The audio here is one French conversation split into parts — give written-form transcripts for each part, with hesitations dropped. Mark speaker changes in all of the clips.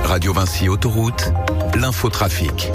Speaker 1: Radio Vinci Autoroute, l'infotrafic.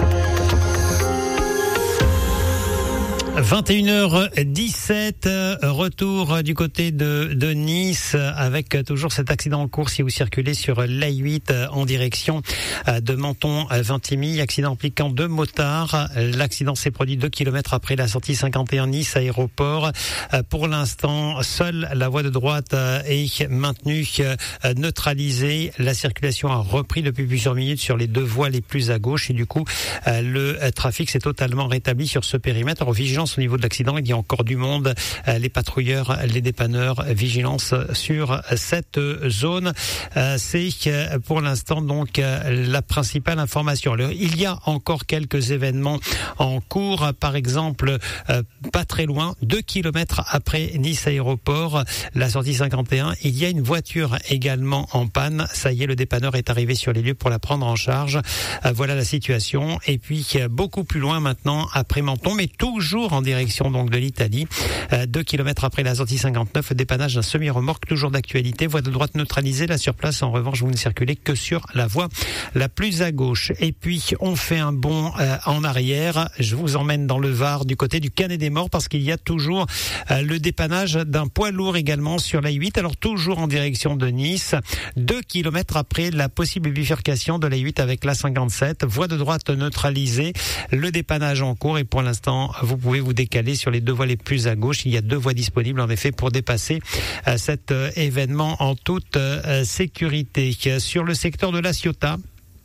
Speaker 2: 21h17, retour du côté de Nice avec toujours cet accident en cours si vous circulez sur l'A8 en direction de Menton-Vintimille, accident impliquant deux motards. L'accident s'est produit 2 km après la sortie 51 Nice aéroport. Pour l'instant, seule la voie de droite est maintenue neutralisée. La circulation a repris depuis plusieurs minutes sur les deux voies les plus à gauche et du coup le trafic s'est totalement rétabli sur ce périmètre. Alors, vigilance au niveau de l'accident, il y a encore du monde, les patrouilleurs, les dépanneurs, vigilance sur cette zone. C'est pour l'instant donc la principale information. Alors, il y a encore quelques événements en cours, par exemple pas très loin, 2 km après Nice aéroport, la sortie 51, il y a une voiture également en panne. Ça y est, le dépanneur est arrivé sur les lieux pour la prendre en charge. Voilà la situation. Et puis beaucoup plus loin maintenant après Menton, mais toujours en direction donc de l'Italie. 2 km après la sortie 59, dépannage d'un semi-remorque toujours d'actualité. Voie de droite neutralisée. Là sur place, en revanche, vous ne circulez que sur la voie la plus à gauche. Et puis on fait un bond en arrière. Je vous emmène dans le Var du côté du Canet des Morts parce qu'il y a toujours le dépannage d'un poids lourd également sur l'A8. Alors toujours en direction de Nice. 2 km après la possible bifurcation de l'A8 avec la 57. Voie de droite neutralisée. Le dépannage en cours et pour l'instant, vous pouvez vous décaler sur les deux voies les plus à gauche. Il y a 2 voies disponibles en effet pour dépasser cet événement en toute sécurité. Sur le secteur de La Ciotat,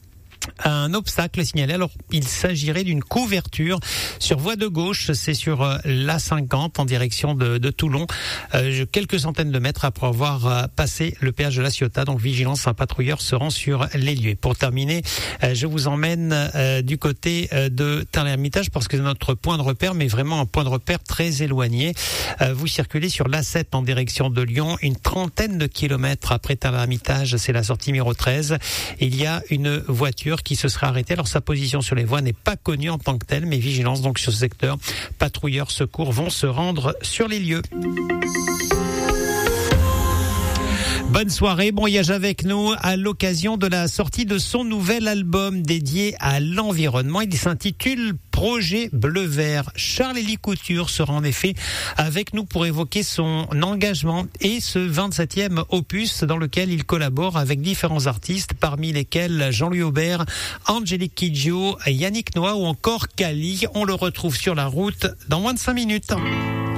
Speaker 2: un obstacle signalé. Alors, il s'agirait d'une couverture sur voie de gauche. C'est sur l'A50 en direction de Toulon. Quelques centaines de mètres après avoir passé le péage de La Ciotat. Donc, vigilance, un patrouilleur se rend sur les lieux. Pour terminer, je vous emmène du côté de Tain-l'Hermitage parce que c'est notre point de repère, mais vraiment un point de repère très éloigné. Vous circulez sur l'A7 en direction de Lyon. Une trentaine de kilomètres après Tain-l'Hermitage, c'est la sortie numéro 13. Il y a une voiture qui se serait arrêté. Alors sa position sur les voies n'est pas connue en tant que telle, mais vigilance donc sur ce secteur. Patrouilleurs, secours vont se rendre sur les lieux. Bonne soirée, Broyage avec nous à l'occasion de la sortie de son nouvel album dédié à l'environnement. Il s'intitule Projet Bleu Vert. Charles-Élie Couture sera en effet avec nous pour évoquer son engagement et ce 27e opus dans lequel il collabore avec différents artistes, parmi lesquels Jean-Louis Aubert, Angélique Kidjo, Yannick Noah ou encore Kali. On le retrouve sur la route dans moins de 5 minutes.